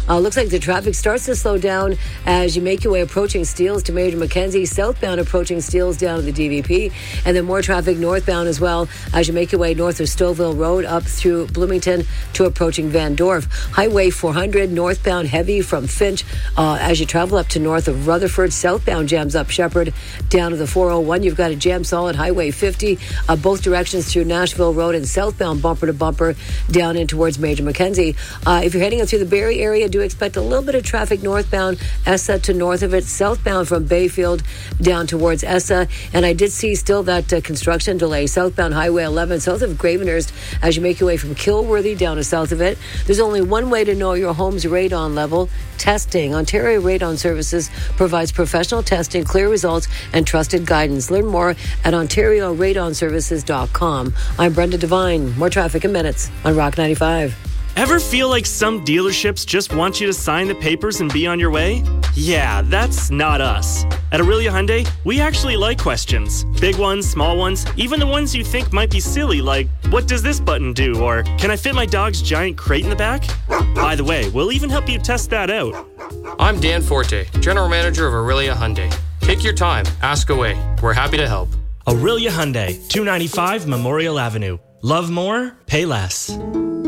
Looks like the traffic starts to slow down as you make your way approaching Steeles to Major Mackenzie, southbound approaching Steeles down to the DVP, and then more traffic northbound as well as you make your way north of Stouffville Road up through Bloomington to approaching Van Dorp. Highway 400 northbound heavy from Finch as you travel up to north of Rutherford. Southbound jams up Shepherd down to the 401. You've got a jam solid Highway 50 both directions through Nashville Road and southbound bumper to bumper down in towards Major Mackenzie. If you're heading up through the Barrie area, do expect a little bit of traffic northbound, Essa to north of it, southbound from Bayfield down towards Essa. And I did see still that construction delay southbound Highway 11 south of Gravenhurst as you make your way from Kilworthy down to south of it. There's only one way to know your home's radon level: testing. Ontario Radon Services provides professional testing, clear results, and trusted guidance. Learn more at OntarioRadonServices.com. I'm Brenda Devine. More traffic in minutes on Rock 95. Ever feel like some dealerships just want you to sign the papers and be on your way? Yeah, that's not us. At Aurelia Hyundai, we actually like questions. Big ones, small ones, even the ones you think might be silly, like, what does this button do? Or, can I fit my dog's giant crate in the back? By the way, we'll even help you test that out. I'm Dan Forte, General Manager of Aurelia Hyundai. Take your time, ask away. We're happy to help. Aurelia Hyundai, 295 Memorial Avenue. Love more, pay less.